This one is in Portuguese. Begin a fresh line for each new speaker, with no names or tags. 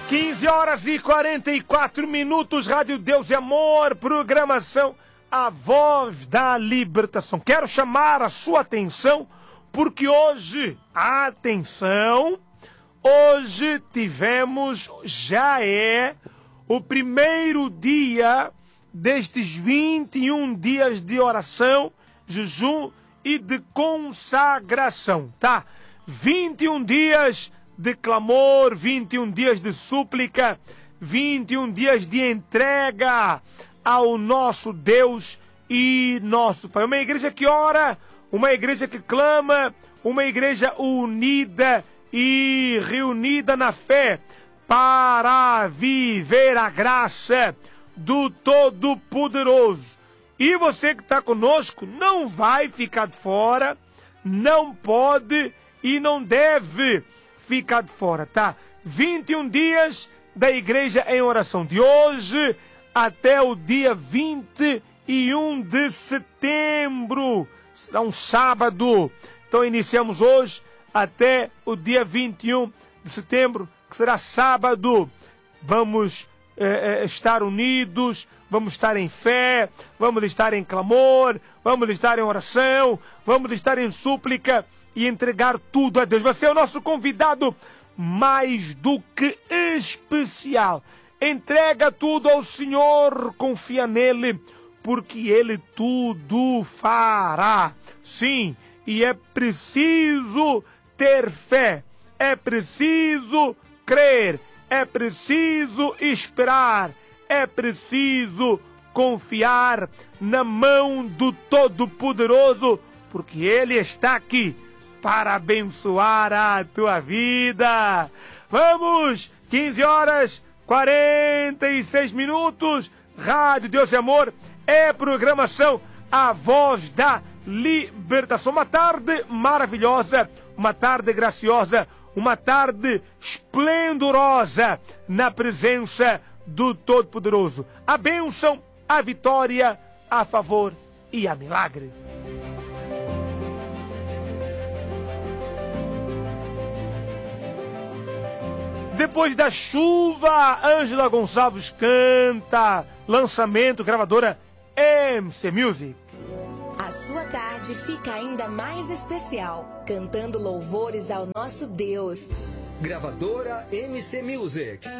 15h44, Rádio Deus e Amor, programação A Voz da Libertação. Quero chamar a sua atenção, porque hoje, atenção, hoje já é o primeiro dia destes 21 dias de oração, jejum e de consagração, tá? 21 dias de clamor, 21 dias de súplica, 21 dias de entrega ao nosso Deus e nosso Pai. Uma igreja que ora, uma igreja que clama, uma igreja unida e reunida na fé para viver a graça do Todo-Poderoso. E você que está conosco não vai ficar de fora, não pode e não deve ficar de fora, tá? 21 dias da igreja em oração, de hoje até o dia 21 de setembro. Será um sábado. Então iniciamos hoje até o dia 21 de setembro, que será sábado. Vamos estar unidos, vamos estar em fé, vamos estar em clamor, vamos estar em oração, vamos estar em súplica e entregar tudo a Deus. Você é o nosso convidado mais do que especial. Entrega tudo ao Senhor, confia nele, porque ele tudo fará. Sim, e é preciso ter fé, é preciso crer, é preciso esperar, é preciso confiar na mão do Todo-Poderoso, porque ele está aqui para abençoar a tua vida. Vamos, 15h46, Rádio Deus e Amor, é programação A Voz da Libertação. Uma tarde maravilhosa, uma tarde graciosa, uma tarde esplendorosa na presença do Todo-Poderoso. A bênção, a vitória, a favor e a milagre. Depois da chuva, Ângela Gonçalves canta. Lançamento, gravadora MC Music.
A sua tarde fica ainda mais especial, cantando louvores ao nosso Deus.
Gravadora MC Music.